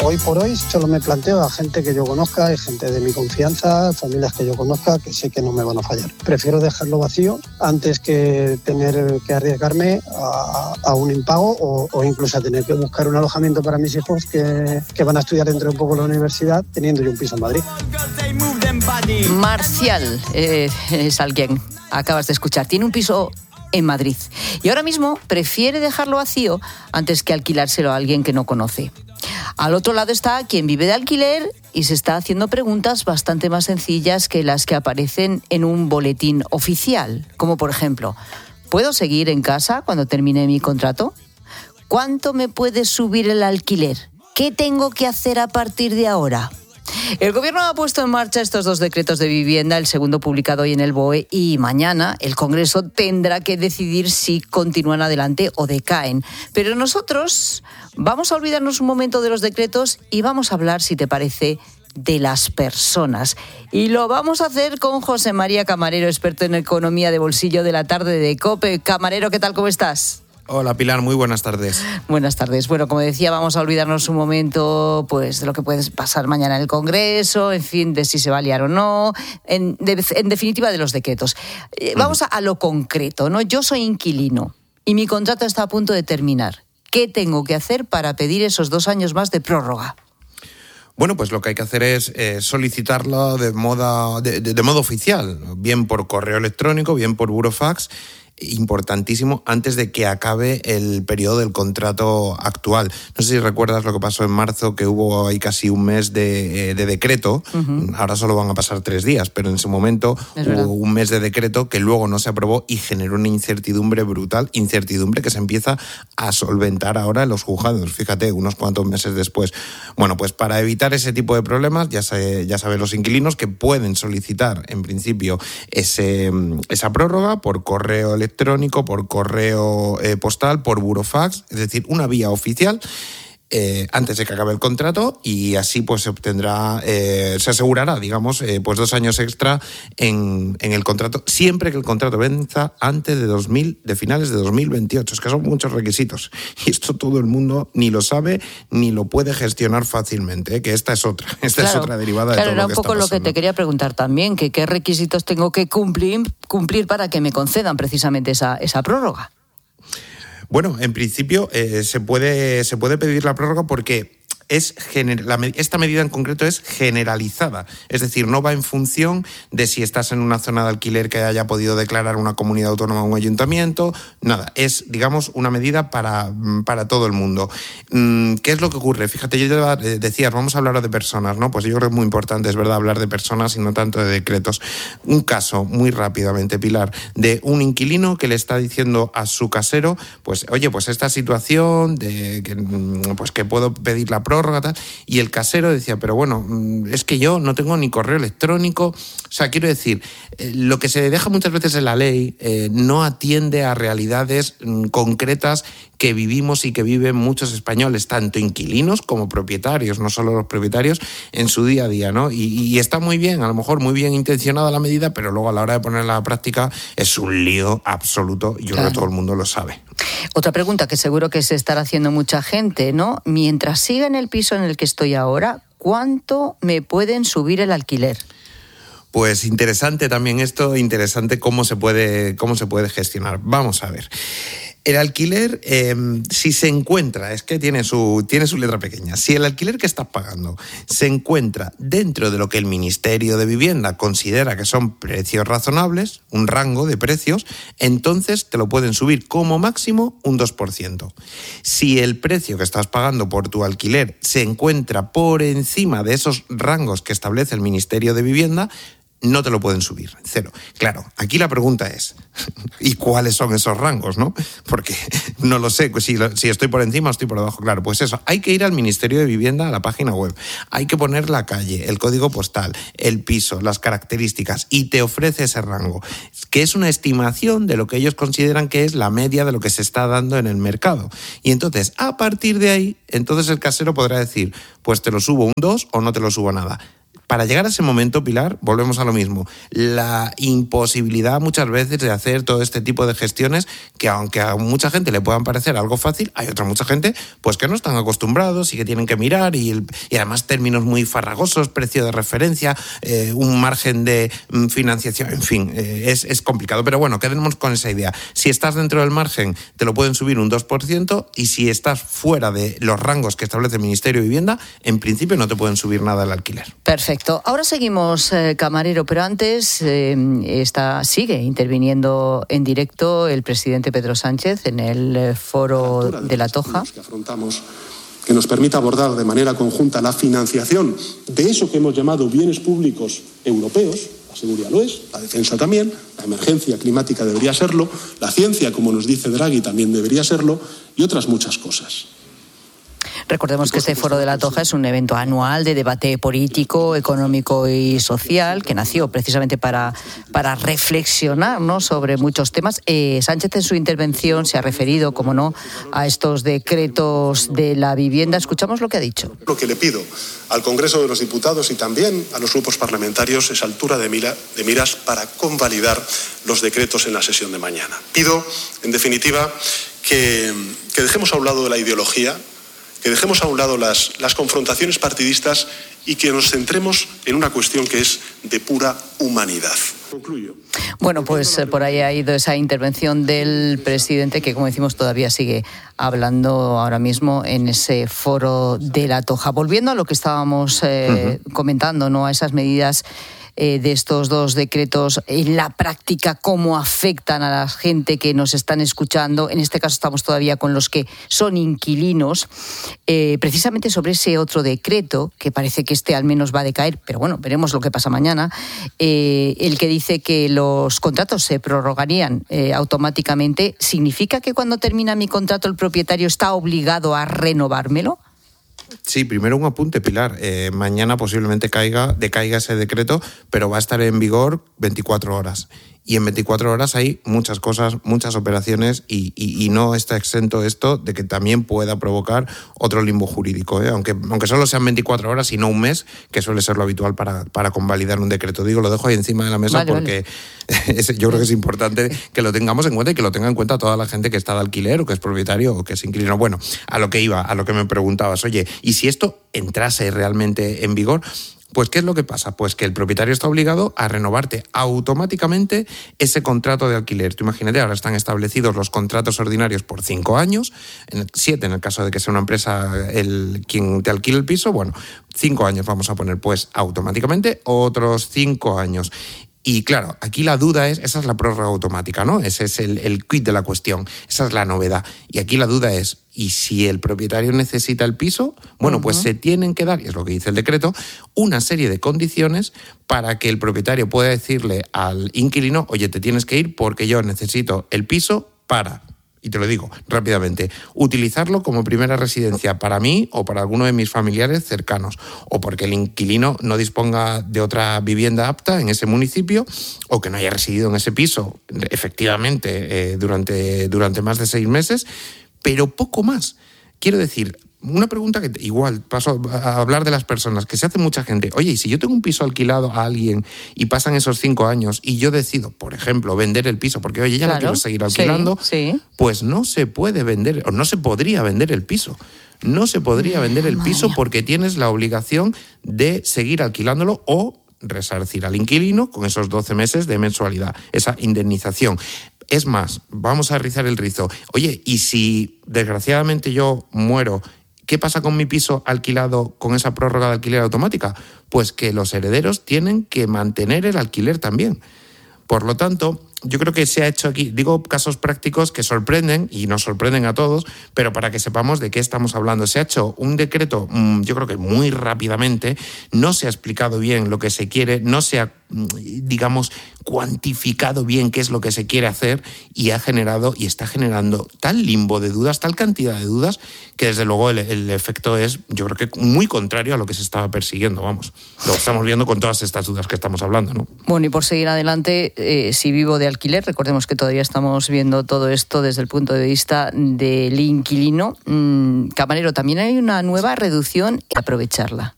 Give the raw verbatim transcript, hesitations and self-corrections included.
Hoy por hoy solo me planteo a gente que yo conozca, gente de mi confianza, familias que yo conozca, que sé que no me van a fallar. Prefiero dejarlo vacío antes que tener que arriesgarme a, a un impago o, o incluso a tener que buscar un alojamiento para mis hijos que, que van a estudiar dentro de poco en la universidad, teniendo yo un piso en Madrid. Marcial eh, es alguien, acabas de escuchar, tiene un piso en Madrid y ahora mismo prefiere dejarlo vacío antes que alquilárselo a alguien que no conoce. Al otro lado está quien vive de alquiler y se está haciendo preguntas bastante más sencillas que las que aparecen en un boletín oficial, como por ejemplo, ¿puedo seguir en casa cuando termine mi contrato? ¿Cuánto me puede subir el alquiler? ¿Qué tengo que hacer a partir de ahora? El Gobierno ha puesto en marcha estos dos decretos de vivienda, el segundo publicado hoy en el B O E, y mañana el Congreso tendrá que decidir si continúan adelante o decaen. Pero nosotros vamos a olvidarnos un momento de los decretos y vamos a hablar, si te parece, de las personas. Y lo vamos a hacer con José María Camarero, experto en economía de bolsillo de la tarde de COPE. Camarero, ¿qué tal? ¿Cómo estás? Hola Pilar, muy buenas tardes. Buenas tardes. Bueno, como decía, vamos a olvidarnos un momento pues de lo que puede pasar mañana en el Congreso, en fin, de si se va a liar o no, en, de, en definitiva de los decretos. Eh, vamos a, a lo concreto, ¿no? Yo soy inquilino y mi contrato está a punto de terminar. ¿Qué tengo que hacer para pedir esos dos años más de prórroga? Bueno, pues lo que hay que hacer es eh, solicitarlo de, moda, de, de, de modo oficial, bien por correo electrónico, bien por burofax. Importantísimo antes de que acabe el periodo del contrato actual. No sé si recuerdas lo que pasó en marzo, que hubo ahí casi un mes de, de decreto. Uh-huh. Ahora solo van a pasar tres días, pero en ese momento es hubo verdad. un mes de decreto que luego no se aprobó y generó una incertidumbre brutal, incertidumbre que se empieza a solventar ahora en los juzgados. Fíjate, unos cuantos meses después. Bueno, pues para evitar ese tipo de problemas, ya, se, ya saben los inquilinos que pueden solicitar, en principio, ese, esa prórroga por correo electrónico electrónico, por correo eh, postal, por burofax, es decir, una vía oficial eh, antes de que acabe el contrato y así pues se obtendrá, eh, se asegurará, digamos, eh, pues dos años extra en, en el contrato, siempre que el contrato venza antes de dos mil, de finales de dos mil veintiocho. Es que son muchos requisitos y esto todo el mundo ni lo sabe ni lo puede gestionar fácilmente, ¿eh? Que esta es otra, esta claro, es otra derivada claro, de todo lo que está pasando. Claro, era un poco lo que te quería preguntar también, que qué requisitos tengo que cumplir, cumplir para que me concedan precisamente esa, esa prórroga. Bueno, en principio eh, se puede se puede pedir la prórroga porque es gener- la, esta medida en concreto es generalizada, es decir, no va en función de si estás en una zona de alquiler que haya podido declarar una comunidad autónoma o un ayuntamiento, nada, es, digamos, una medida para, para todo el mundo. ¿Qué es lo que ocurre? Fíjate, yo te decías, vamos a hablar de personas, ¿no? Pues yo creo que es muy importante, es verdad, hablar de personas y no tanto de decretos. Un caso, muy rápidamente, Pilar, de un inquilino que le está diciendo a su casero, pues, oye, pues esta situación de que, pues que puedo pedir la prórroga, Tal, y el casero decía, pero bueno, es que yo no tengo ni correo electrónico. O sea, quiero decir, eh, lo que se deja muchas veces en la ley eh, no atiende a realidades mm, concretas que vivimos y que viven muchos españoles, tanto inquilinos como propietarios, no solo los propietarios, en su día a día, ¿no? Y, y está muy bien, a lo mejor muy bien intencionada la medida, pero luego a la hora de ponerla a la práctica es un lío absoluto y yo claro. creo que todo el mundo lo sabe. Otra pregunta que seguro que se estará haciendo mucha gente, ¿no? Mientras siga en el piso en el que estoy ahora, ¿cuánto me pueden subir el alquiler? Pues interesante también esto, interesante cómo se puede, cómo se puede gestionar. Vamos a ver. El alquiler, eh, si se encuentra, es que tiene su, tiene su letra pequeña, si el alquiler que estás pagando se encuentra dentro de lo que el Ministerio de Vivienda considera que son precios razonables, un rango de precios, entonces te lo pueden subir como máximo un dos por ciento. Si el precio que estás pagando por tu alquiler se encuentra por encima de esos rangos que establece el Ministerio de Vivienda, no te lo pueden subir, cero. Claro, aquí la pregunta es, ¿y cuáles son esos rangos, no? Porque no lo sé, si, si estoy por encima o estoy por debajo. Claro, pues eso, hay que ir al Ministerio de Vivienda, a la página web, hay que poner la calle, el código postal, el piso, las características, y te ofrece ese rango, que es una estimación de lo que ellos consideran que es la media de lo que se está dando en el mercado. Y entonces, a partir de ahí, entonces el casero podrá decir, pues te lo subo un dos o no te lo subo nada. Para llegar a ese momento, Pilar, volvemos a lo mismo. La imposibilidad muchas veces de hacer todo este tipo de gestiones que, aunque a mucha gente le puedan parecer algo fácil, hay otra mucha gente pues que no están acostumbrados y que tienen que mirar y, el, y además términos muy farragosos, precio de referencia, eh, un margen de mm, financiación, en fin, eh, es, es complicado. Pero bueno, quedemos con esa idea. Si estás dentro del margen, te lo pueden subir un dos por ciento y si estás fuera de los rangos que establece el Ministerio de Vivienda, en principio no te pueden subir nada el alquiler. Perfecto. Ahora seguimos, eh, camarero, pero antes eh, está, sigue interviniendo en directo el presidente Pedro Sánchez en el eh, foro de La Toja. Que afrontamos, que nos permita abordar de manera conjunta la financiación de eso que hemos llamado bienes públicos europeos. La seguridad lo es, la defensa también, la emergencia climática debería serlo, la ciencia, como nos dice Draghi, también debería serlo, y otras muchas cosas. Recordemos que este Foro de La Toja es un evento anual de debate político, económico y social que nació precisamente para, para reflexionar, ¿no?, sobre muchos temas. Eh, Sánchez en su intervención se ha referido, como no, a estos decretos de la vivienda. Escuchamos lo que ha dicho. Lo que le pido al Congreso de los Diputados y también a los grupos parlamentarios es altura de, mira, de miras para convalidar los decretos en la sesión de mañana. Pido, en definitiva, que, que dejemos a un lado de la ideología, que dejemos a un lado las, las confrontaciones partidistas y que nos centremos en una cuestión que es de pura humanidad. Concluyo. Bueno, pues eh, por ahí ha ido esa intervención del presidente que, como decimos, todavía sigue hablando ahora mismo en ese Foro de La Toja. Volviendo a lo que estábamos eh, uh-huh. comentando, ¿no?, a esas medidas eh, de estos dos decretos en la práctica, cómo afectan a la gente que nos están escuchando. En este caso estamos todavía con los que son inquilinos, eh, precisamente sobre ese otro decreto, que parece que este al menos va a decaer, pero bueno, veremos lo que pasa mañana, eh, el que dice que los contratos se prorrogarían eh, automáticamente. ¿Significa que cuando termina mi contrato el propietario está obligado a renovármelo? Sí, primero un apunte, Pilar. Eh, mañana posiblemente caiga, decaiga ese decreto, pero va a estar en vigor veinticuatro horas. Y en veinticuatro horas hay muchas cosas, muchas operaciones y, y, y no está exento esto de que también pueda provocar otro limbo jurídico, ¿eh? aunque, aunque solo sean veinticuatro horas y no un mes, que suele ser lo habitual para, para convalidar un decreto. Digo, lo dejo ahí encima de la mesa vale, porque vale. es, yo creo que es importante que lo tengamos en cuenta y que lo tenga en cuenta toda la gente que está de alquiler o que es propietario o que es inquilino. Bueno, a lo que iba, a lo que me preguntabas, oye, ¿y si esto entrase realmente en vigor? Pues, ¿qué es lo que pasa? Pues que el propietario está obligado a renovarte automáticamente ese contrato de alquiler. Tú imagínate, ahora están establecidos los contratos ordinarios por cinco años, en el, siete en el caso de que sea una empresa el quien te alquile el piso, bueno, cinco años vamos a poner, pues automáticamente otros cinco años. Y claro, aquí la duda es, esa es la prórroga automática, ¿no? Ese es el, el quid de la cuestión, esa es la novedad. Y aquí la duda es, ¿y si el propietario necesita el piso? Bueno, uh-huh. pues se tienen que dar, y es lo que dice el decreto, una serie de condiciones para que el propietario pueda decirle al inquilino, oye, te tienes que ir porque yo necesito el piso para... Y te lo digo rápidamente, utilizarlo como primera residencia para mí o para alguno de mis familiares cercanos, o porque el inquilino no disponga de otra vivienda apta en ese municipio o que no haya residido en ese piso efectivamente eh, durante, durante más de seis meses, pero poco más. Quiero decir, una pregunta que igual paso a hablar de las personas, que se hace mucha gente. Oye, y si yo tengo un piso alquilado a alguien y pasan esos cinco años y yo decido, por ejemplo, vender el piso porque, oye, ya claro, no quiero seguir alquilando, sí, sí. pues no se puede vender, o no se podría vender el piso. No se podría vender el piso porque tienes la obligación de seguir alquilándolo o resarcir al inquilino con esos doce meses de mensualidad, esa indemnización. Es más, vamos a rizar el rizo. Oye, y si desgraciadamente yo muero, ¿qué pasa con mi piso alquilado con esa prórroga de alquiler automática? Pues que los herederos tienen que mantener el alquiler también. Por lo tanto, yo creo que se ha hecho aquí, digo casos prácticos que sorprenden y nos sorprenden a todos, pero para que sepamos de qué estamos hablando. Se ha hecho un decreto, yo creo que muy rápidamente, no se ha explicado bien lo que se quiere, no se ha, digamos, cuantificado bien qué es lo que se quiere hacer y ha generado y está generando tal limbo de dudas, tal cantidad de dudas, que desde luego el, el efecto es, yo creo que muy contrario a lo que se estaba persiguiendo, vamos. Lo estamos viendo con todas estas dudas que estamos hablando, ¿no? Bueno, y por seguir adelante, eh, si vivo de alquiler, recordemos que todavía estamos viendo todo esto desde el punto de vista del inquilino. Mm, camarero, también hay una nueva reducción y aprovecharla.